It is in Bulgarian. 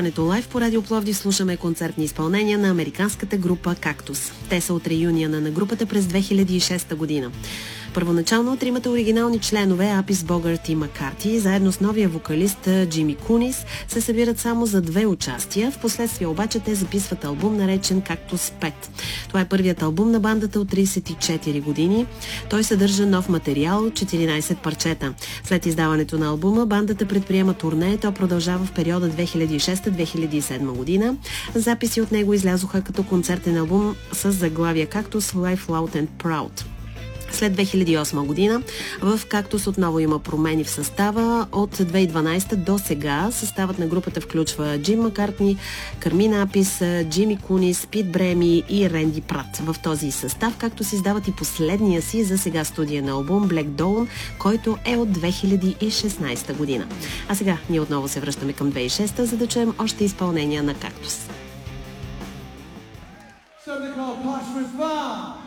предаването Лайв по Радио Пловдив слушаме концертни изпълнения на американската група Кактус. Те са от реюнията на групата през 2006 година. Първоначално тримата оригинални членове Апис Богарт и Маккарти, заедно с новия вокалист Джими Кунис, се събират само за 2 участия. Впоследствие обаче те записват албум, наречен Кактус 5. Това е първият албум на бандата от 34 години. Той съдържа нов материал, 14 парчета. След издаването на албума, бандата предприема турне. То продължава в периода 2006-2007 година. Записи от него излязоха като концертен албум с заглавие Кактус Live Loud and Proud. След 2008 година в Кактус отново има промени в състава. От 2012 до сега съставът на групата включва Джим Маккартни, Кармин Апис, Джими Кунис, Пит Бреми и Ренди Прат. В този състав Кактус издават и последния си за сега студиен албум Black Dawn, който е от 2016 година. А сега ние отново се връщаме към 2006, за да чуем още изпълнения на Кактус.